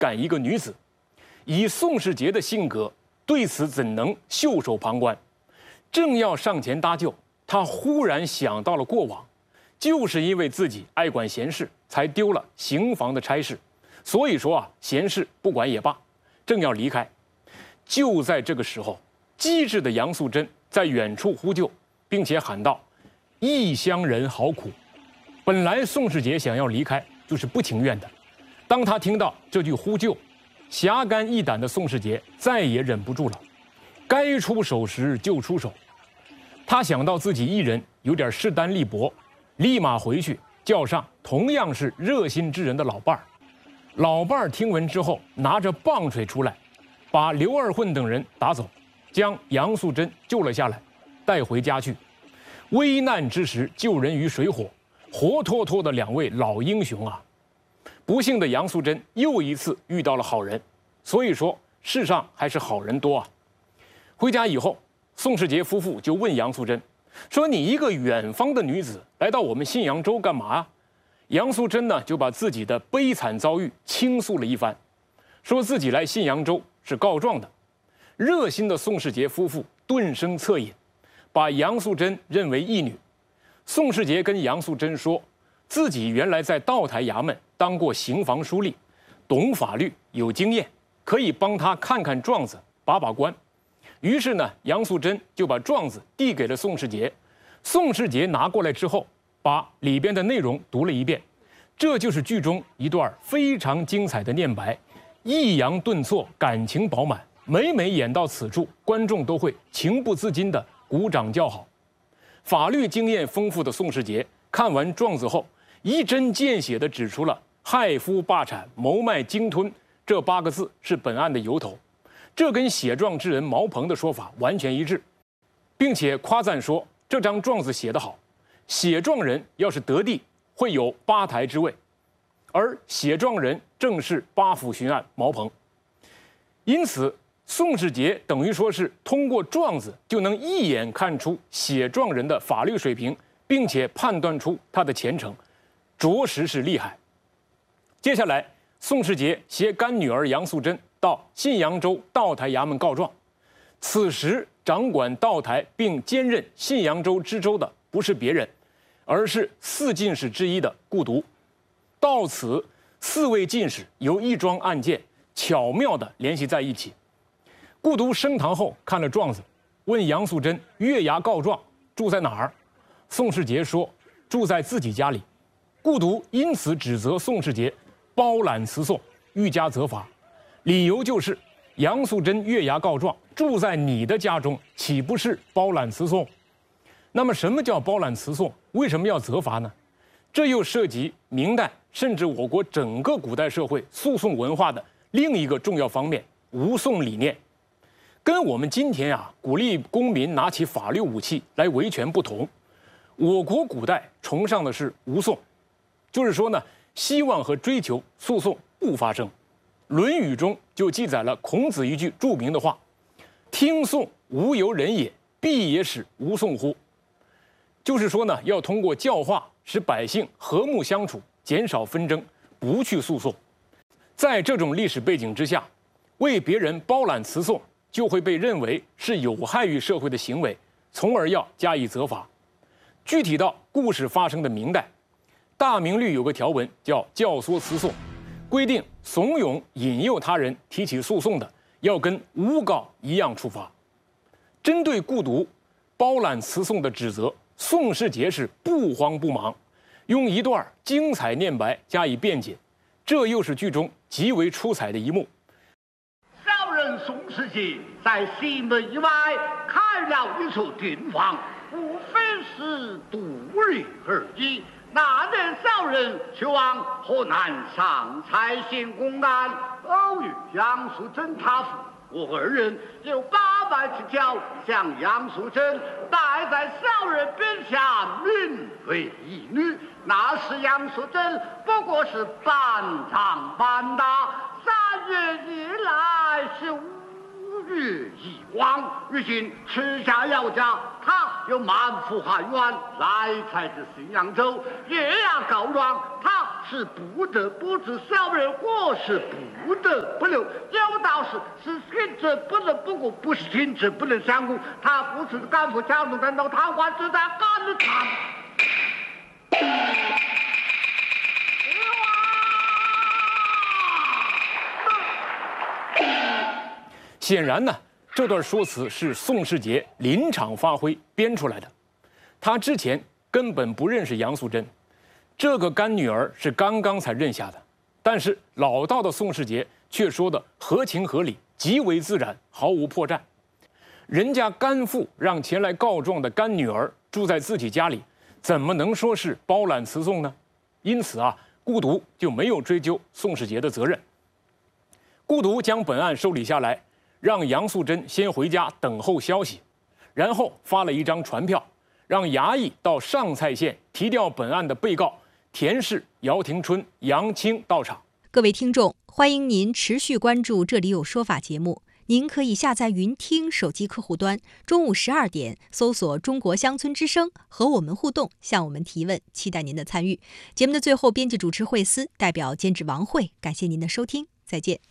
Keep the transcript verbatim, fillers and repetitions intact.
赶一个女子。以宋世杰的性格，对此怎能袖手旁观？正要上前搭救，他忽然想到了过往，就是因为自己爱管闲事，才丢了刑房的差事。所以说啊，闲事不管也罢，正要离开。就在这个时候，机智的杨素贞在远处呼救，并且喊道：“异乡人好苦。”本来宋世杰想要离开，就是不情愿的。当他听到这句呼救，侠肝义胆的宋世杰再也忍不住了，该出手时就出手。他想到自己一人有点势单力薄，立马回去叫上同样是热心之人的老伴儿。老伴儿听闻之后，拿着棒槌出来，把刘二混等人打走，将杨素贞救了下来，带回家去。危难之时救人于水火，活脱脱的两位老英雄啊！不幸的杨素贞又一次遇到了好人，所以说世上还是好人多啊。回家以后，宋世杰夫妇就问杨素贞说：“你一个远方的女子来到我们信阳州干嘛啊？”杨素贞呢就把自己的悲惨遭遇倾诉了一番，说自己来信阳州是告状的。热心的宋世杰夫妇顿生恻隐，把杨素贞认为义女。宋世杰跟杨素贞说，自己原来在道台衙门当过刑房书吏，懂法律有经验，可以帮他看看状子，把把关。于是呢，杨素贞就把状子递给了宋世杰。宋世杰拿过来之后，把里边的内容读了一遍，这就是剧中一段非常精彩的念白，抑扬顿挫，感情饱满。每每演到此处，观众都会情不自禁地鼓掌叫好。法律经验丰富的宋世杰看完状子后，一针见血地指出了“害夫霸产，谋卖鲸吞”这八个字是本案的由头，这跟写状之人毛鹏的说法完全一致，并且夸赞说这张状子写得好，写状人要是得地，会有八台之位，而写状人正是八府巡案毛鹏。因此，宋世杰等于说是通过状子就能一眼看出写状人的法律水平，并且判断出他的前程，着实是厉害。接下来，宋世杰携干女儿杨素贞到信阳州道台衙门告状。此时，掌管道台并兼任信阳州知州的不是别人，而是四进士之一的顾笃。到此，四位进士由一桩案件巧妙地联系在一起。顾笃升堂后看了状子，问杨素贞越衙告状住在哪儿。宋世杰说住在自己家里。顾笃因此指责宋世杰包揽辞讼，欲加责罚，理由就是杨素贞越衙告状住在你的家中，岂不是包揽辞讼？那么什么叫包揽辞讼？为什么要责罚呢？这又涉及明代甚至我国整个古代社会诉讼文化的另一个重要方面——无讼理念。跟我们今天啊鼓励公民拿起法律武器来维权不同，我国古代崇尚的是无讼，就是说呢，希望和追求诉讼不发生。《论语》中就记载了孔子一句著名的话：“听讼无由人也，必也使无讼乎。”就是说呢，要通过教化使百姓和睦相处，减少纷争，不去诉讼。在这种历史背景之下，为别人包揽辞讼就会被认为是有害于社会的行为，从而要加以责罚。具体到故事发生的明代，大明律有个条文叫教唆辞讼，规定怂恿引诱他人提起诉讼的，要跟诬告一样处罚。针对顾笃包揽辞讼的指责，宋世杰是不慌不忙，用一段精彩念白加以辩解，这又是剧中极为出彩的一幕。 小人宋世杰在西门以外开了一处军房，无非是度日而已。那日小人去往河南上蔡县公安，偶遇杨素贞他妇，我二人有八百之交，向杨素贞带在小人边下，名为义女。那时杨素贞不过是半长半大，三月以来是五月已亡。如今持下要家，他又满腹含冤，来才至信阳州，越衙告状，他是不得不知，小人或是不得不留。有道是是行者不能不顾，不是行者不能相顾。他不是赶赴江东等到他还是在赶着他。 显然呢，这段说辞是宋世杰临场发挥编出来的。他之前根本不认识杨素贞，这个干女儿是刚刚才认下的。但是老道的宋世杰却说的合情合理，极为自然，毫无破绽。人家干父让前来告状的干女儿住在自己家里，怎么能说是包揽辞送呢？因此啊，顾毒就没有追究宋世杰的责任。顾毒将本案受理下来，让杨素贞先回家等候消息，然后发了一张传票，让衙役到上蔡县提调本案的被告田氏、姚廷春、杨青到场。 各位听众，欢迎您持续关注《这里有说法》节目。您可以下载云听手机客户端，中午十二点搜索“中国乡村之声”，和我们互动，向我们提问，期待您的参与。节目的最后，编辑主持惠思代表监制王慧，感谢您的收听，再见。